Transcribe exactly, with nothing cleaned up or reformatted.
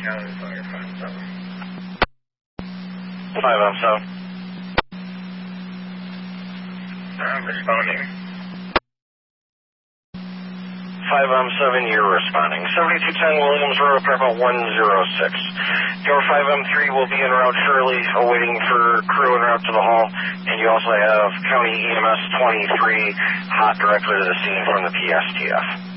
County Fire five seven. five M seven. I'm responding. five M seven, you're responding. seventy-two ten Williams Road, apartment one oh six. Your five M three will be en route shortly, awaiting for crew en route to the hall. And you also have County E M S twenty-three hot directly to the scene from the P S T F.